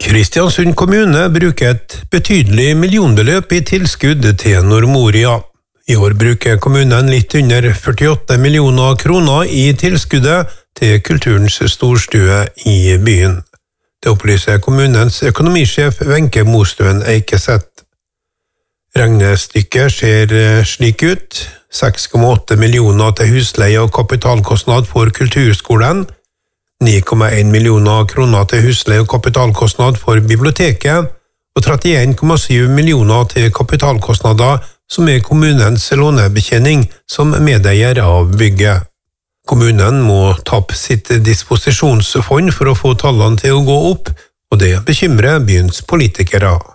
Kristiansund kommune bruker et betydelig millionbeløp i tilskudd til Nordmoria. I år bruker kommunen litt under 48 millioner kroner i tilskuddet til kulturens storstue i byen. Det opplyser kommunens økonomisjef Wenche Mostuen Eikeseth. Regnestykket ser slik ut: 6,8 millioner til husleie og kapitalkostnad for kulturskolen, 9,1 millioner kroner til husleie og kapitalkostnad for biblioteket, og 31,7 millioner til kapitalkostnader som er kommunens lånebetjening som medeier av bygget. Kommunen må tappe sitt disposisjonsfond for å få tallene til å gå opp, og det bekymrer byens politikere.